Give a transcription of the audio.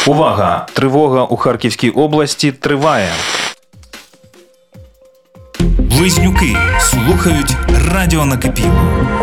Увага! Тривога у Харківській області триває. Близнюки слухають радіо накипіло.